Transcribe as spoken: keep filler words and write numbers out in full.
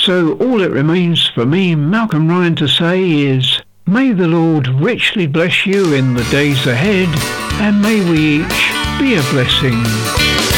So all it remains for me, Malcolm Ryan, to say is, may the Lord richly bless you in the days ahead, and may we each be a blessing.